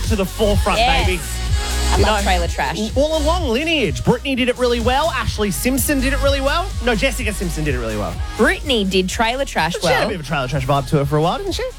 to the forefront, Yes. baby. I love trailer trash. All along lineage. Britney did it really well. Ashley Simpson did it really well. No, Jessica Simpson did it really well. Britney did trailer trash She had a well. bit of a trailer trash vibe to her for a while, didn't she?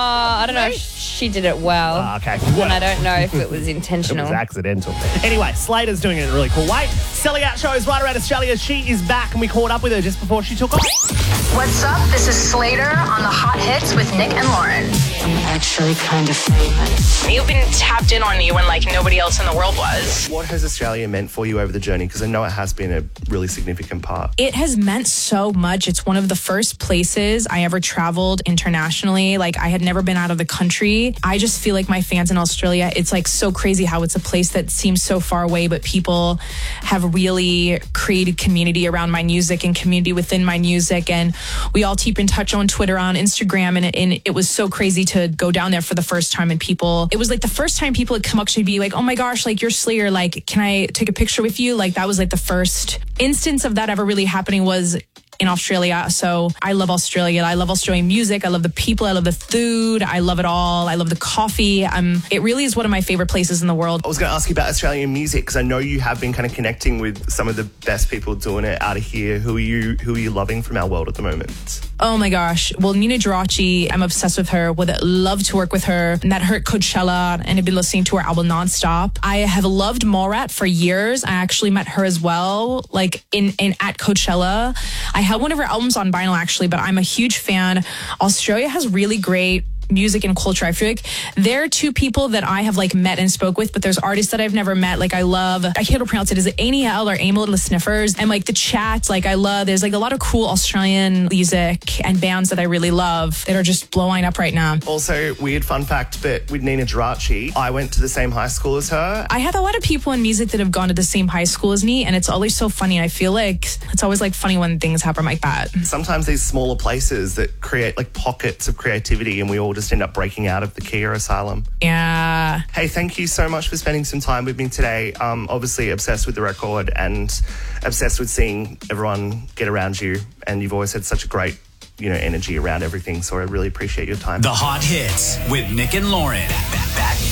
I don't know if she did it well. Okay. And I don't know if it was It intentional. was accidental. Anyway, Slater's doing it in a really cool way. Selling out shows right around Australia. She is back, and we caught up with her just before she took off. What's up? This is Slater on the Hot Hits with Nick and Lauren. I'm actually kind of famous. You've been tapped in on you when like nobody else in the world was. What has Australia meant for you over the journey? Because I know it has been a really significant part. It has meant so much. It's one of the first places I ever traveled internationally. Like, I had never been out of the country. I just feel like my fans in Australia, it's like so crazy how it's a place that seems so far away, but people have really created community around my music and community within my music. And we all keep in touch on Twitter, on Instagram. And it was so crazy to go down there for the first time. And people, it was like the first time people had come up to be like, oh my gosh, like, you're Slayer. Like, can I take a picture with you? Like, that was like the first instance of that ever really happening was in Australia. So I love Australia. I love Australian music. I love the people. I love the food. I love it all. I love the coffee. It really is one of my favorite places in the world. I was going to ask you about Australian music because I know you have been kind of connecting with some of the best people doing it out of here. Who are you loving from our world at the moment? Oh my gosh. Well, Nina Geraci, I'm obsessed with her. Would love to work with her. Met her at Coachella and have been listening to her album nonstop. I have loved Morat for years. I actually met her as well, like in at Coachella. I had one of her albums on vinyl actually, but I'm a huge fan. Australia has really great music and culture. I feel like there are two people that I have like met and spoke with, but there's artists that I've never met. Like I can't even pronounce it. Is it Aniel or Amel the Sniffers? And like the chat, like I love, there's like a lot of cool Australian music and bands that I really love that are just blowing up right now. Also, weird fun fact, but with Nina Geraci, I went to the same high school as her. I have a lot of people in music that have gone to the same high school as me, and it's always so funny. I feel like it's always like funny when things happen like that. Sometimes these smaller places that create like pockets of creativity and we all just end up breaking out of the Kia asylum. Yeah. Hey, thank you so much for spending some time with me today. Obviously obsessed with the record and obsessed with seeing everyone get around you, and you've always had such a great, energy around everything, so I really appreciate your time. The Hot Hits with Nick and Lauren.